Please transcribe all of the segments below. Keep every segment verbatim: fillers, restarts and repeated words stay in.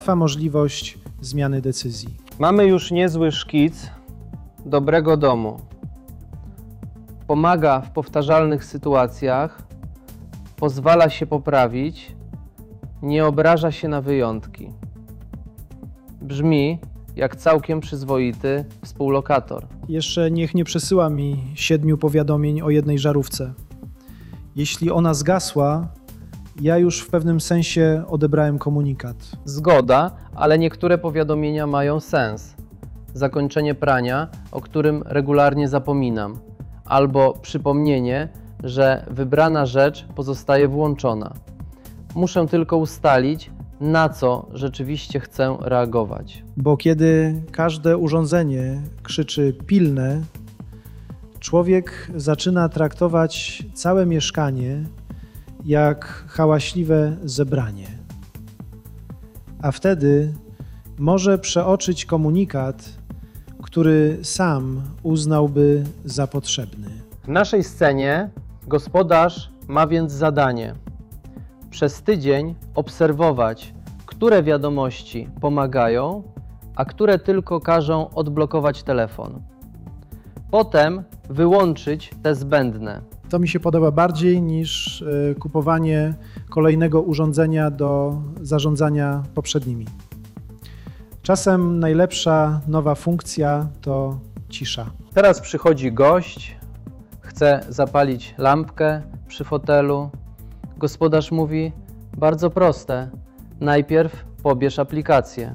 Trwa możliwość zmiany decyzji. Mamy już niezły szkic dobrego domu. Pomaga w powtarzalnych sytuacjach, pozwala się poprawić, nie obraża się na wyjątki. Brzmi jak całkiem przyzwoity współlokator. Jeszcze niech nie przesyła mi siedmiu powiadomień o jednej żarówce. Jeśli ona zgasła, ja już w pewnym sensie odebrałem komunikat. Zgoda, ale niektóre powiadomienia mają sens. Zakończenie prania, o którym regularnie zapominam, albo przypomnienie, że wybrana rzecz pozostaje włączona. Muszę tylko ustalić, na co rzeczywiście chcę reagować. Bo kiedy każde urządzenie krzyczy pilne, człowiek zaczyna traktować całe mieszkanie jak hałaśliwe zebranie. A wtedy może przeoczyć komunikat, który sam uznałby za potrzebny. W naszej scenie gospodarz ma więc zadanie przez tydzień obserwować, które wiadomości pomagają, a które tylko każą odblokować telefon. Potem wyłączyć te zbędne. To mi się podoba bardziej niż y, kupowanie kolejnego urządzenia do zarządzania poprzednimi. Czasem najlepsza nowa funkcja to cisza. Teraz przychodzi gość, chce zapalić lampkę przy fotelu. Gospodarz mówi, bardzo proste, najpierw pobierz aplikację.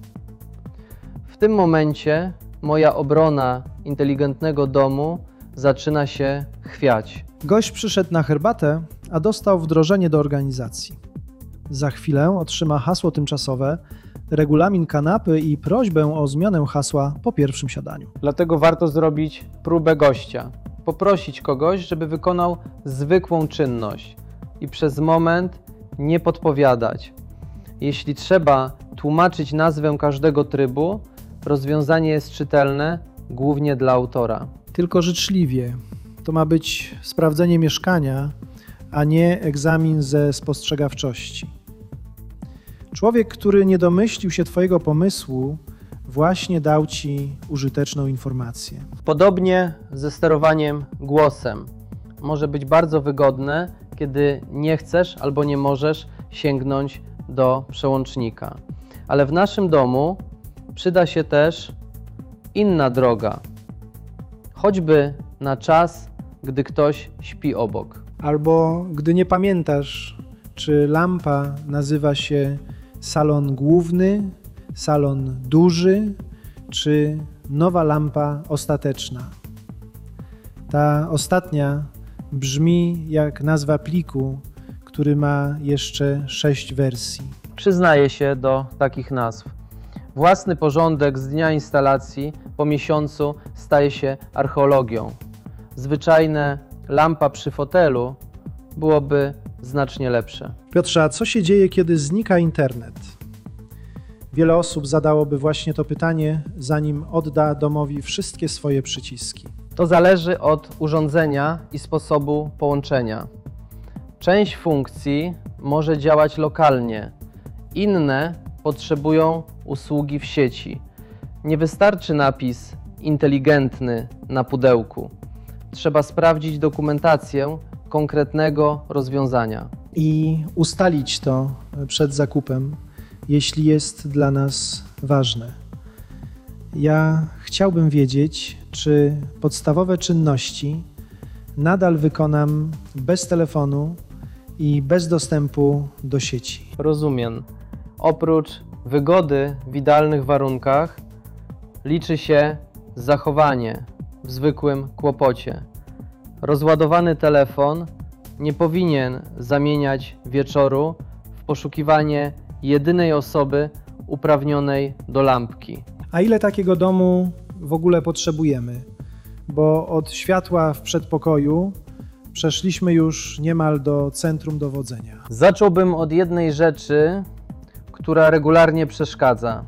W tym momencie moja obrona inteligentnego domu zaczyna się chwiać. Gość przyszedł na herbatę, a dostał wdrożenie do organizacji. Za chwilę otrzyma hasło tymczasowe, regulamin kanapy i prośbę o zmianę hasła po pierwszym siadaniu. Dlatego warto zrobić próbę gościa. Poprosić kogoś, żeby wykonał zwykłą czynność i przez moment nie podpowiadać. Jeśli trzeba tłumaczyć nazwę każdego trybu, rozwiązanie jest czytelne, głównie dla autora. Tylko życzliwie. To ma być sprawdzenie mieszkania, a nie egzamin ze spostrzegawczości. Człowiek, który nie domyślił się Twojego pomysłu, właśnie dał Ci użyteczną informację. Podobnie ze sterowaniem głosem. Może być bardzo wygodne, kiedy nie chcesz albo nie możesz sięgnąć do przełącznika. Ale w naszym domu przyda się też inna droga. Choćby na czas, gdy ktoś śpi obok. Albo gdy nie pamiętasz, czy lampa nazywa się salon główny, salon duży, czy nowa lampa ostateczna. Ta ostatnia brzmi jak nazwa pliku, który ma jeszcze sześć wersji. Przyznaję się do takich nazw. Własny porządek z dnia instalacji po miesiącu staje się archeologią. Zwyczajne lampa przy fotelu byłoby znacznie lepsze. Piotrze, a co się dzieje, kiedy znika internet? Wiele osób zadałoby właśnie to pytanie, zanim odda domowi wszystkie swoje przyciski. To zależy od urządzenia i sposobu połączenia. Część funkcji może działać lokalnie, inne potrzebują usługi w sieci. Nie wystarczy napis inteligentny na pudełku. Trzeba sprawdzić dokumentację konkretnego rozwiązania. I ustalić to przed zakupem, jeśli jest dla nas ważne. Ja chciałbym wiedzieć, czy podstawowe czynności nadal wykonam bez telefonu i bez dostępu do sieci. Rozumiem. Oprócz wygody w idealnych warunkach liczy się zachowanie w zwykłym kłopocie. Rozładowany telefon nie powinien zamieniać wieczoru w poszukiwanie jedynej osoby uprawnionej do lampki. A ile takiego domu w ogóle potrzebujemy? Bo od światła w przedpokoju przeszliśmy już niemal do centrum dowodzenia. Zacząłbym od jednej rzeczy, która regularnie przeszkadza.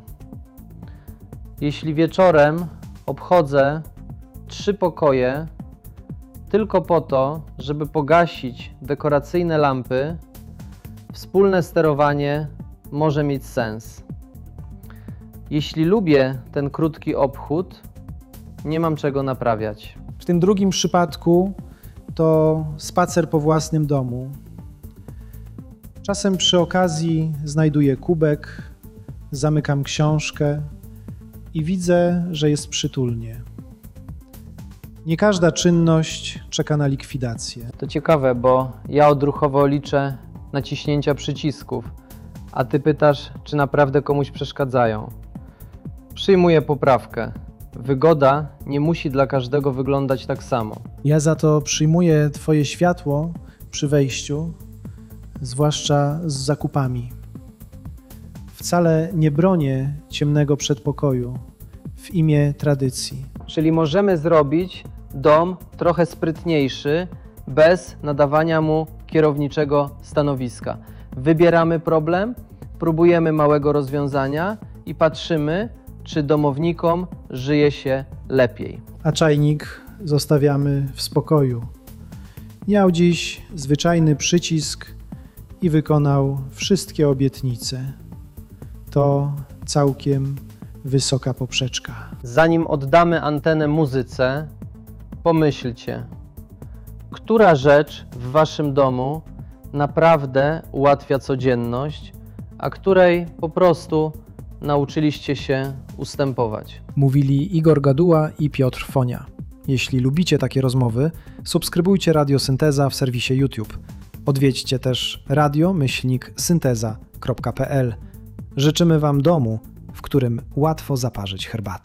Jeśli wieczorem obchodzę trzy pokoje tylko po to, żeby pogasić dekoracyjne lampy, wspólne sterowanie może mieć sens. Jeśli lubię ten krótki obchód, nie mam czego naprawiać. W tym drugim przypadku to spacer po własnym domu. Czasem przy okazji znajduję kubek, zamykam książkę i widzę, że jest przytulnie. Nie każda czynność czeka na likwidację. To ciekawe, bo ja odruchowo liczę naciśnięcia przycisków, a ty pytasz, czy naprawdę komuś przeszkadzają. Przyjmuję poprawkę. Wygoda nie musi dla każdego wyglądać tak samo. Ja za to przyjmuję Twoje światło przy wejściu, zwłaszcza z zakupami. Wcale nie bronię ciemnego przedpokoju w imię tradycji. Czyli możemy zrobić dom trochę sprytniejszy, bez nadawania mu kierowniczego stanowiska. Wybieramy problem, próbujemy małego rozwiązania i patrzymy, czy domownikom żyje się lepiej. A czajnik zostawiamy w spokoju. Miał dziś zwyczajny przycisk i wykonał wszystkie obietnice. To całkiem wysoka poprzeczka. Zanim oddamy antenę muzyce, pomyślcie, która rzecz w waszym domu naprawdę ułatwia codzienność, a której po prostu nauczyliście się ustępować. Mówili Igor Gaduła i Piotr Fonia. Jeśli lubicie takie rozmowy, subskrybujcie Radio Synteza w serwisie YouTube. Odwiedźcie też radio myślnik synteza kropka p l. Życzymy Wam domu, w którym łatwo zaparzyć herbatę.